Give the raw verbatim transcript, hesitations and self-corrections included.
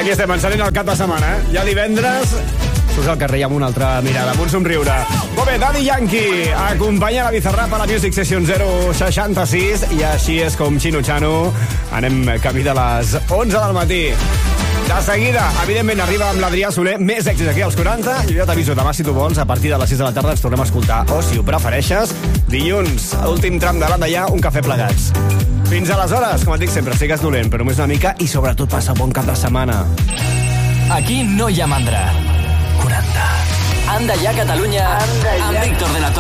Aquí estem, encenent el cap de setmana, eh? Ja divendres surts al carrer amb una altra mirada, amb un somriure. Molt bé, Daddy Yankee acompanya la Bizarrap a la Music Session zero seixanta-sis i així és com Xino Xano anem camí de les onze del matí. De seguida, evidentment, arriba amb l'Adrià Soler, més èxits aquí als quaranta. Jo ja t'aviso, demà, si tu vols, a partir de les sis de la tarda ens tornem a escoltar, o si ho prefereixes, dilluns, últim tram de l'Andallà, un cafè plegats. Fins aleshores, com et dic sempre, sigues dolent, però només una mica, i sobretot passa bon cap de setmana. Aquí no hi ha mandra. quaranta. Andallà, Catalunya, amb Víctor de la Torre.